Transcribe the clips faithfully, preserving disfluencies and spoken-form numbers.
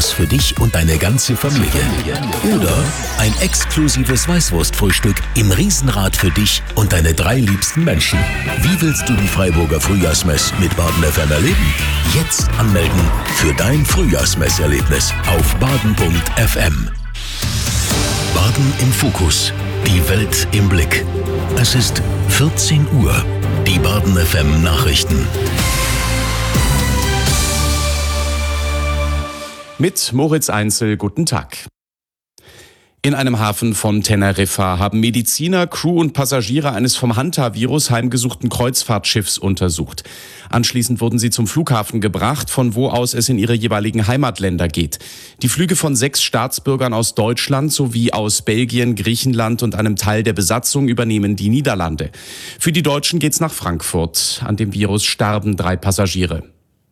was für dich und deine ganze Familie. Oder ein exklusives Weißwurstfrühstück im Riesenrad für dich und deine drei liebsten Menschen. Wie willst du die Freiburger Frühjahrsmess mit Baden F M erleben? Jetzt anmelden für dein Frühjahrsmesserlebnis auf baden punkt f m. Baden im Fokus. Die Welt im Blick. Es ist vierzehn Uhr. Die Baden F M Nachrichten. Mit Moritz Einzel, guten Tag. In einem Hafen von Teneriffa haben Mediziner, Crew und Passagiere eines vom Hanta-Virus heimgesuchten Kreuzfahrtschiffs untersucht. Anschließend wurden sie zum Flughafen gebracht, von wo aus es in ihre jeweiligen Heimatländer geht. Die Flüge von sechs Staatsbürgern aus Deutschland sowie aus Belgien, Griechenland und einem Teil der Besatzung übernehmen die Niederlande. Für die Deutschen geht's nach Frankfurt. An dem Virus starben drei Passagiere.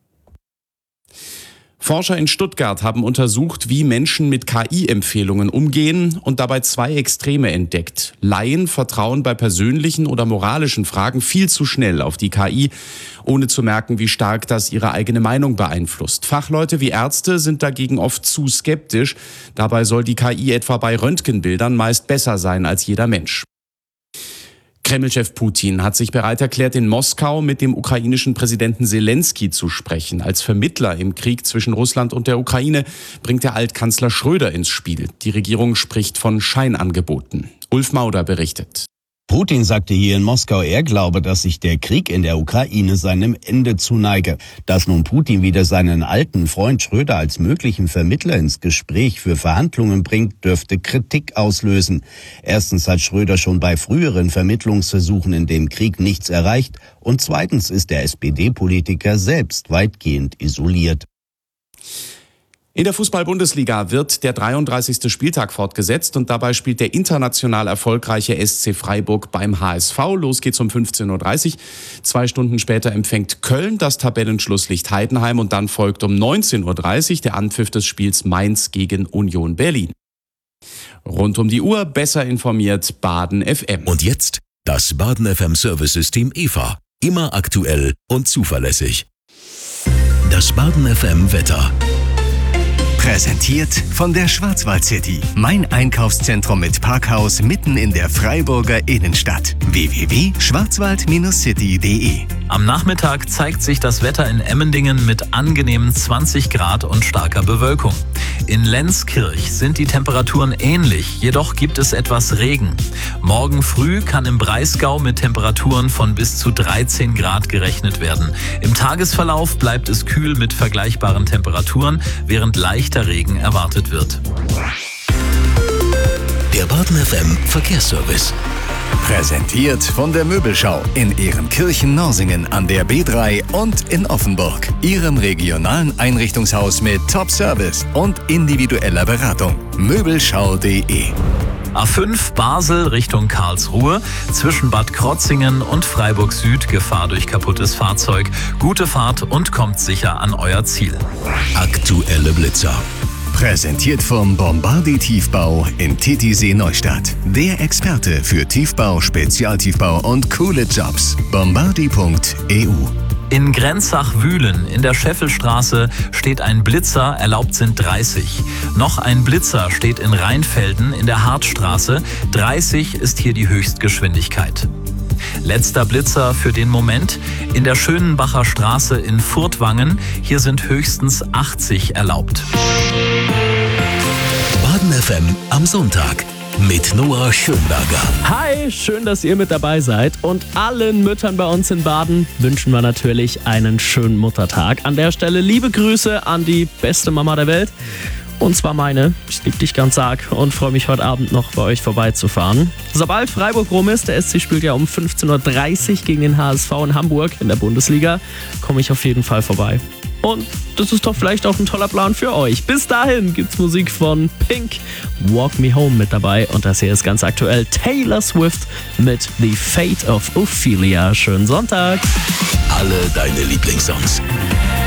Forscher in Stuttgart haben untersucht, wie Menschen mit K I-Empfehlungen umgehen und dabei zwei Extreme entdeckt. Laien vertrauen bei persönlichen oder moralischen Fragen viel zu schnell auf die K I, ohne zu merken, wie stark das ihre eigene Meinung beeinflusst. Fachleute wie Ärzte sind dagegen oft zu skeptisch. Dabei soll die K I etwa bei Röntgenbildern meist besser sein als jeder Mensch. Kreml-Chef Putin hat sich bereit erklärt, in Moskau mit dem ukrainischen Präsidenten Selenskyj zu sprechen. Als Vermittler im Krieg zwischen Russland und der Ukraine bringt der Altkanzler Schröder ins Spiel. Die Regierung spricht von Scheinangeboten. Ulf Mauder berichtet. Putin sagte hier in Moskau, er glaube, dass sich der Krieg in der Ukraine seinem Ende zuneige. Dass nun Putin wieder seinen alten Freund Schröder als möglichen Vermittler ins Gespräch für Verhandlungen bringt, dürfte Kritik auslösen. Erstens hat Schröder schon bei früheren Vermittlungsversuchen in dem Krieg nichts erreicht und zweitens ist der S P D-Politiker selbst weitgehend isoliert. In der Fußball-Bundesliga wird der dreiunddreißigste Spieltag fortgesetzt und dabei spielt der international erfolgreiche S C Freiburg beim H S V. Los geht's um fünfzehn Uhr dreißig. Zwei Stunden später empfängt Köln das Tabellenschlusslicht Heidenheim und dann folgt um neunzehn Uhr dreißig der Anpfiff des Spiels Mainz gegen Union Berlin. Rund um die Uhr besser informiert Baden F M. Und jetzt das Baden F M Service-System E V A. Immer aktuell und zuverlässig. Das Baden F M Wetter. Präsentiert von der Schwarzwald City. Mein Einkaufszentrum mit Parkhaus mitten in der Freiburger Innenstadt. w w w punkt schwarzwald city punkt d e. Am Nachmittag zeigt sich das Wetter in Emmendingen mit angenehmen zwanzig Grad und starker Bewölkung. In Lenzkirch sind die Temperaturen ähnlich, jedoch gibt es etwas Regen. Morgen früh kann im Breisgau mit Temperaturen von bis zu dreizehn Grad gerechnet werden. Im Tagesverlauf bleibt es kühl mit vergleichbaren Temperaturen, während leichter Regen erwartet wird. Der Baden F M Verkehrsservice. Präsentiert von der Möbelschau in Ehrenkirchen-Norsingen an der B drei und in Offenburg. Ihrem regionalen Einrichtungshaus mit Top-Service und individueller Beratung. Möbelschau punkt d e. A fünf Basel Richtung Karlsruhe, zwischen Bad Krotzingen und Freiburg Süd Gefahr durch kaputtes Fahrzeug. Gute Fahrt und kommt sicher an euer Ziel. Aktuelle Blitzer. Präsentiert vom Bombardi Tiefbau in Titisee Neustadt. Der Experte für Tiefbau, Spezialtiefbau und coole Jobs. bombardi punkt e u. In Grenzach-Wühlen in der Scheffelstraße steht ein Blitzer, erlaubt sind dreißig. Noch ein Blitzer steht in Rheinfelden in der Hartstraße. dreißig ist hier die Höchstgeschwindigkeit. Letzter Blitzer für den Moment. In der Schönenbacher Straße in Furtwangen. Hier sind höchstens achtzig erlaubt. Baden F M am Sonntag mit Noah Schönberger. Hi, schön, dass ihr mit dabei seid. Und allen Müttern bei uns in Baden wünschen wir natürlich einen schönen Muttertag. An der Stelle liebe Grüße an die beste Mama der Welt. Und zwar meine. Ich liebe dich ganz arg und freue mich heute Abend noch bei euch vorbeizufahren. Sobald Freiburg rum ist, der S C spielt ja um fünfzehn Uhr dreißig gegen den H S V in Hamburg in der Bundesliga, komme ich auf jeden Fall vorbei. Und das ist doch vielleicht auch ein toller Plan für euch. Bis dahin gibt's Musik von Pink, Walk Me Home mit dabei. Und das hier ist ganz aktuell Taylor Swift mit The Fate of Ophelia. Schönen Sonntag. Alle deine Lieblingssongs.